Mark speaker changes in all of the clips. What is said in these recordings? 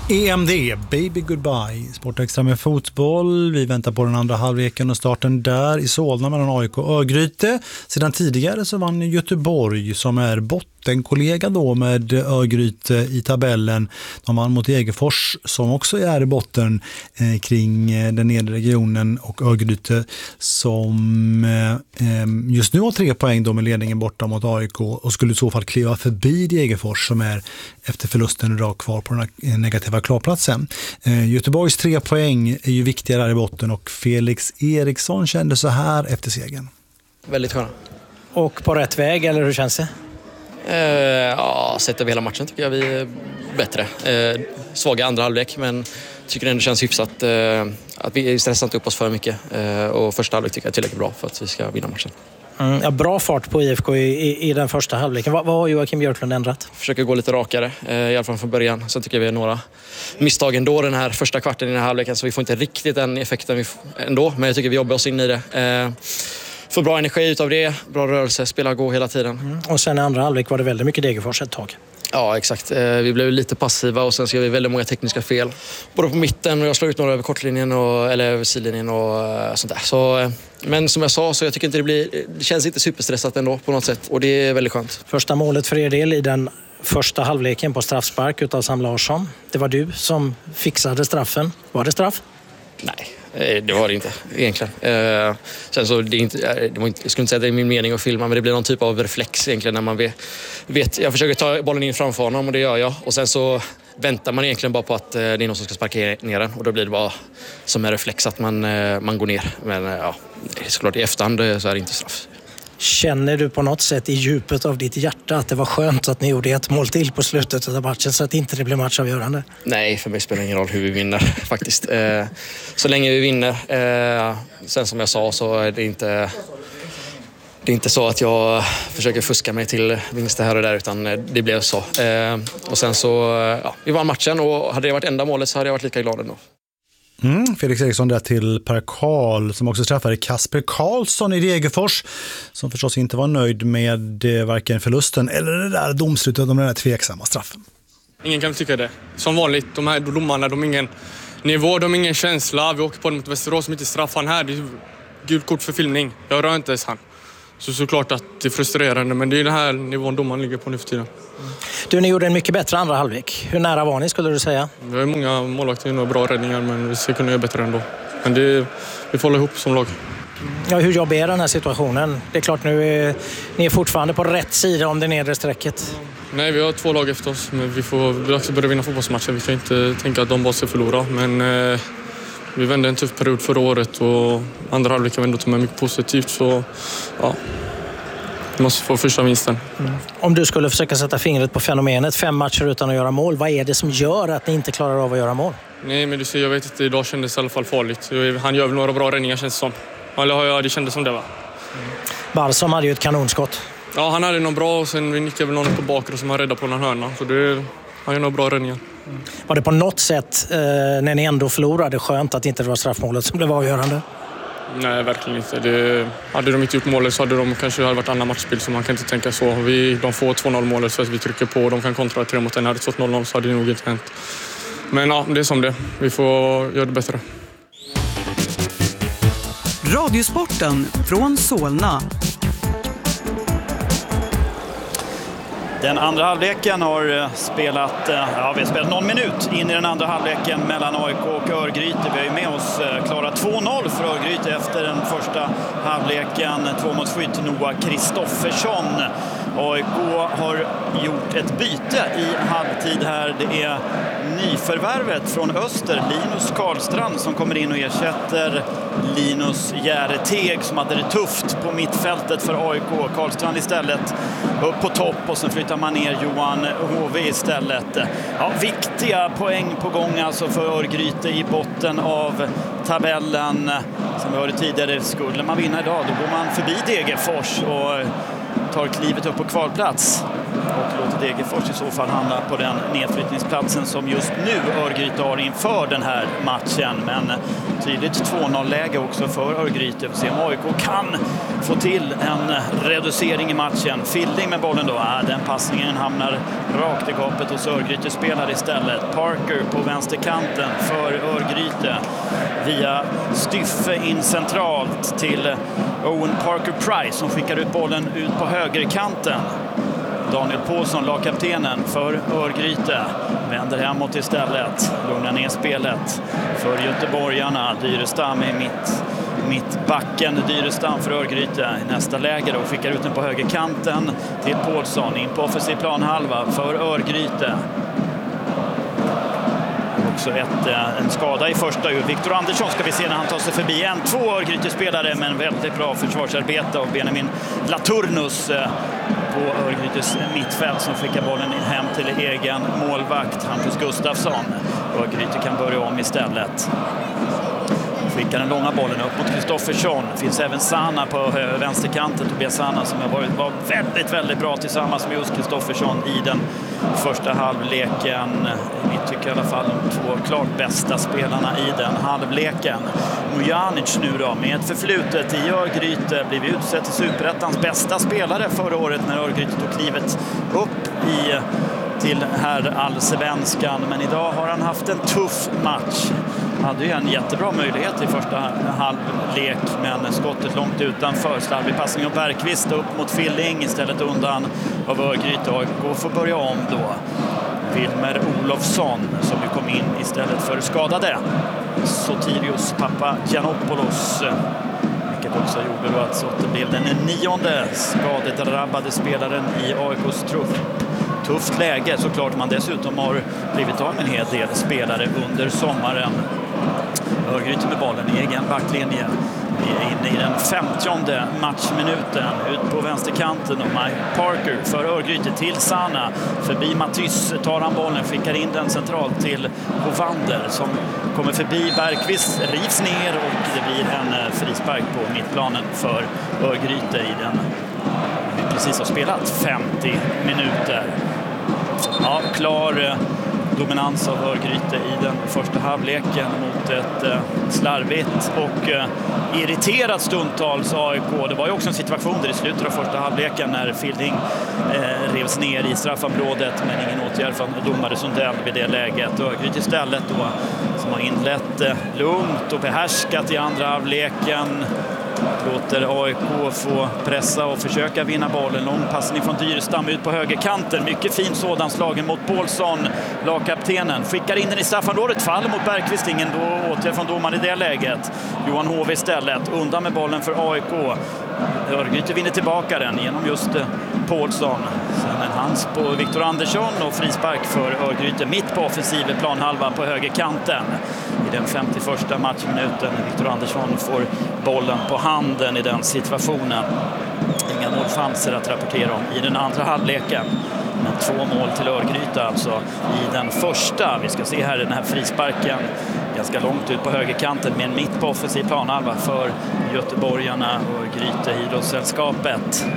Speaker 1: EMD, Baby Goodbye, Sportextra med fotboll. Vi väntar på den andra halvleken och starten där i Solna mellan AIK och Örgryte. Sedan tidigare så vann Göteborg, som är bottenkollega då med Örgryte i tabellen. De vann mot Degerfors som också är i botten kring den nedre regionen, och Örgryte som just nu har 3 poäng då med ledningen borta mot AIK och skulle i så fall kliva förbi Degerfors som är efter förlusten idag kvar på den negativa klarplatsen. Göteborgs 3 poäng är ju viktiga där i botten, och Felix Eriksson kände så här efter segern.
Speaker 2: Väldigt sköna.
Speaker 3: Och på rätt väg, eller hur känns det?
Speaker 2: Sett över hela matchen tycker jag vi är bättre. Svaga andra halvlek, men tycker ändå känns hyfsat att vi stressar inte upp oss för mycket. Och första halvlek tycker jag är tillräckligt bra för att vi ska vinna matchen.
Speaker 3: Bra fart på IFK i den första halvleken. Vad har Joakim Björklund ändrat?
Speaker 2: Försöker gå lite rakare, i alla fall från början. Sen tycker jag vi har några misstag ändå den här första kvarten i den här halvleken, så vi får inte riktigt den effekten ändå. Men jag tycker vi jobbar oss in i det. Får bra energi utav det, bra rörelse, spela gå hela tiden.
Speaker 3: Och sen i andra halvlek var det väldigt mycket Degerfors ett tag.
Speaker 2: Ja, exakt. Vi blev lite passiva och sen så gör vi väldigt många tekniska fel. Både på mitten, och jag slår ut några över kortlinjen eller över sidlinjen och sånt där. Så, men som jag sa, så jag tycker inte det känns inte superstressat ändå på något sätt. Och det är väldigt skönt.
Speaker 3: Första målet för er del i den första halvleken på straffspark utav Sam Larsson. Det var du som fixade straffen. Var det straff?
Speaker 2: Nej, det var det inte egentligen. Sen så jag skulle inte säga att det är min mening att filma, men det blir någon typ av reflex egentligen när man vet. Jag försöker ta bollen in framför honom och det gör jag. Och sen så väntar man egentligen bara på att det är någon som ska sparka ner den. Och då blir det bara som en reflex att man går ner. Men ja, såklart i efterhand så är det inte straff.
Speaker 3: Känner du på något sätt i djupet av ditt hjärta att det var skönt att ni gjorde ett mål till på slutet av matchen så att inte det blev matchavgörande?
Speaker 2: Nej, för mig spelar det ingen roll hur vi vinner faktiskt. Så länge vi vinner. Sen som jag sa så är det är inte så att jag försöker fuska mig till vinster här och där, utan det blev så. Och sen så, vi vann matchen, och hade det varit enda målet så hade jag varit lika glad ändå.
Speaker 1: Felix Eriksson där till Per Karl, som också straffade Kasper Karlsson i Degerfors, som förstås inte var nöjd med varken förlusten eller det där domslutet om den där tveksamma straffen.
Speaker 4: Ingen kan tycka det. Som vanligt, de här domarna, de har ingen nivå, de har ingen känsla. Vi åker på den mot Västerås som inte straffar han här. Det är gult kort för filmning. Jag rör inte ens han. Såklart att det är frustrerande, men det är den här nivån domaren ligger på nu för tiden.
Speaker 3: Du, ni gjorde en mycket bättre andra halvlek. Hur nära var ni, skulle du säga?
Speaker 4: Vi har många målvakter och bra räddningar, men vi ska kunna göra bättre ändå. Men vi får hålla ihop som lag.
Speaker 3: Ja, hur jobbar är den här situationen? Det är klart, ni är fortfarande på rätt sida om det nedre strecket.
Speaker 4: Nej, vi har 2 lag efter oss, men vi också börja vinna fotbollsmatcher. Vi kan inte tänka att de bara ska förlora, men vi vände en tuff period förra året och andra halvlek vände till mig mycket positivt, så ja, vi måste få första vinsten.
Speaker 3: Om du skulle försöka sätta fingret på fenomenet 5 matcher utan att göra mål, vad är det som gör att ni inte klarar av att göra mål?
Speaker 4: Nej, men du ser, jag vet inte, idag kändes det i alla fall farligt. Han gör väl några bra räddningar, känns det som. Eller det kändes som det, va?
Speaker 3: Barsom hade ju ett kanonskott.
Speaker 4: Ja, han hade någon bra, och sen nickade väl någon på bakre som han räddade på någon hörna. Så han gör nog bra räddningar.
Speaker 3: Var det på något sätt, när ni ändå förlorade, skönt att inte det var straffmålet som blev avgörande?
Speaker 4: Nej, verkligen inte. Hade de inte gjort målet så hade de kanske varit annan matchspel, så man kan inte tänka så. De får 2-0 målet så att vi trycker på och de kan kontra 3-1. Hade det stått 0-0 så hade det nog inte hänt. Men ja, det är som det. Vi får göra det bättre.
Speaker 5: Radiosporten från Solna.
Speaker 6: Den andra halvleken har vi har spelat någon minut in i den andra halvleken mellan AIK och Örgryte. Vi har ju med oss klara 2-0 för Örgryte efter den första halvleken. 2-målsskytt Noah Kristoffersson. AIK har gjort ett byte i halvtid här. Det är nyförvärvet från Öster, Linus Karlstrand, som kommer in och ersätter Linus Järeteg som hade det tufft på mittfältet för AIK. Karlstrand istället upp på topp, och sen flyttar man ner Johan HV istället. Ja, viktiga poäng på gång alltså för Örgryte i botten av tabellen. Som vi hörde tidigare, skulle man vinna idag då går man förbi Degerfors och tar klivet upp på kvalplats. och låter Degerfors i så fall hamna på den nedflyttningsplatsen som just nu Örgryte har inför den här matchen. Men tydligt 2-0-läge också för Örgryte. Vi ser om AIK kan få till en reducering i matchen. Fielding med bollen då. Den passningen hamnar rakt i gapet hos Örgryte spelar istället. Parker på vänsterkanten för Örgryte. Via Styffe in centralt till Owen Parker Price som skickar ut bollen ut på högerkanten. Daniel Paulsson, lagkaptenen för Örgryte, vänder hemåt istället. Lugnar ner spelet för göteborgarna. Dyrestam i mittbacken. Dyrestam för Örgryte i nästa läge och skickar ut den på högerkanten till Paulsson. In på offensiv planhalva för Örgryte. Också en skada i första. Viktor Andersson ska vi se när han tar sig förbi. Två Örgryte-spelare, men väldigt bra försvarsarbete av Benjamin Laturnus på Örgrytes mittfält som skickar bollen hem till egen målvakt Hampus Gustafsson. Örgryte kan börja om istället. Skickar den långa bollen upp mot Kristoffersson. Finns även Sana på vänsterkanten. Tobias Sana som var väldigt, väldigt bra tillsammans med just Kristoffersson i den första halvleken. Vi tycker i alla fall de två klart bästa spelarna i den halvleken. Mujanic nu då med förflutet i Örgryte blev utsedd till Superettans bästa spelare förra året när Örgryte tog klivet upp till här allsvenskan. Men idag har han haft en tuff match. Hade ju en jättebra möjlighet i första halvlek, men skottet långt utanför. Slarvig passning av Bergqvist upp mot Filling, istället undan av Örgryte. Och får börja om då. Wilmer Olofsson som ju kom in istället för skadade Sotirios Papagiannopoulos. Vilket också gjorde då att det blev den 9:e skadedrabbade spelaren i AIKs trupp. Tufft läge såklart, man dessutom har blivit av med en hel del spelare under sommaren. Örgryte med bollen i egen backlinje. Vi är inne i den 50:e matchminuten. Ut på vänsterkanten och Mike Parker för Örgryte till Sana. Förbi Matys tar han bollen, skickar in den centralt till Hovander som kommer förbi Bergqvist, rivs ner och det blir en frispark på mittplanen för Örgryte i den vi precis har spelat 50 minuter. Ja, klar dominans av Örgryte i den första halvleken mot ett slarvigt och irriterat stundtals AIK. Det var ju också en situation där i slutet av första halvleken när Fielding revs ner i straffområdet, men ingen åtgärd från domare Sundell vid det läget. Örgryte istället då, som har inlett lugnt och behärskat i andra halvleken, låter AIK få pressa och försöka vinna bollen. Lång passning från Dyrestam ut på högerkanten. Mycket fin sådan, slagen mot Paulsson, lagkaptenen. Skickar in den i straffområdet, faller mot Bergqvist. Ingen då åtgärd från domaren i det läget. Johan Hove istället, undan med bollen för AIK. Örgryte vinner tillbaka den genom just Paulsson. Sen en hands på Viktor Andersson och frispark för Örgryte mitt på offensiv planhalva på högerkanten. I den 51:a matchminuten. Viktor Andersson får bollen på handen i den situationen. Inga målchanser att rapportera om i den andra halvleken. Men 2 mål till Örgryte alltså i den första. Vi ska se här den här frisparken ganska långt ut på högerkanten med en mitt på offensiv planhalva för göteborgarna och Örgryte idrottssällskapet.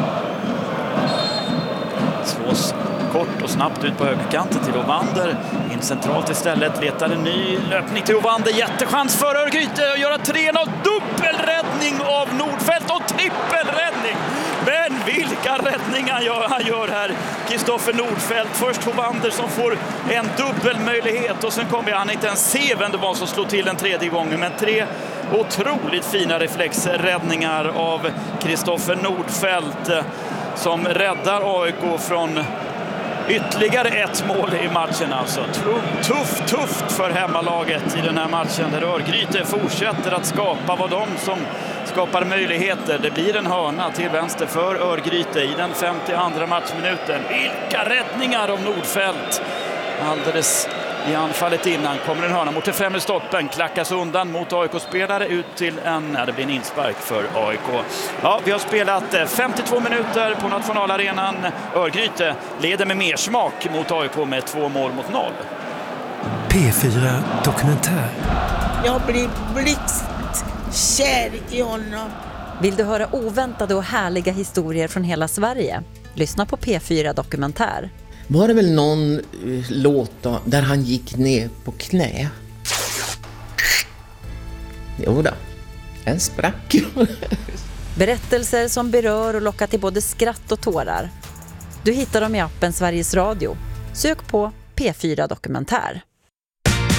Speaker 6: Slås kort och snabbt ut på högerkanten till Hovander. In centralt istället, letar en ny löpning till Hovander. Jättechans för Örgryte att göra 3-0. Dubbelräddning av Nordfeldt och trippelräddning. Men vilka räddningar han gör här, Kristoffer Nordfeldt. Först Hovander som får en dubbelmöjlighet och sen kommer han inte ens se vem det var som slog till en tredje gången. Men 3 otroligt fina reflexräddningar av Kristoffer Nordfeldt som räddar AIK från ytterligare 1 mål i matchen. Alltså tufft för hemmalaget i den här matchen där Örgryte fortsätter att skapa, vad de som skapar möjligheter. Det blir en hörna till vänster för Örgryte i den 52:a matchminuten. Vilka räddningar av Nordfeldt! Alldeles i anfallet innan kommer en hörna mot den främre stoppen, klackas undan mot AIK-spelare ut till det blir en inspark för AIK. Ja, vi har spelat 52 minuter på nationalarenan. Örgryte leder med mer smak mot AIK med 2 mål mot 0.
Speaker 7: P4 Dokumentär.
Speaker 8: Jag blir blixtkär i honom.
Speaker 9: Vill du höra oväntade och härliga historier från hela Sverige?
Speaker 8: lyssna på P4 Dokumentär.
Speaker 9: Var det väl någon låt då, där han gick ner på knä? Jo då, en sprack.
Speaker 8: Berättelser som berör och lockar till både skratt och tårar. Du hittar dem i appen Sveriges Radio. Sök på P4 Dokumentär.